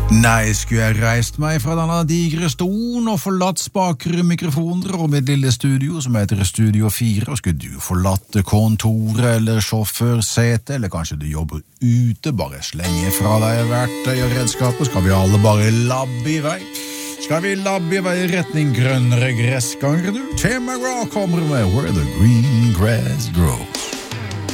Nei, skulle jeg reist meg fra denne digre stolen og forlatt spakere mikrofoner og mitt lille studio som heter Studio 4, og skulle du forlatt kontoret eller sjåførsete, eller kanskje du jobber ute, bare slenge fra deg verktøy og redskaper, skal vi alle bare labbe i vei? Skal vi labbe i vei i retning grønnere gressganger, du? Tim McGraw kommer med Where the Green Grass Grows.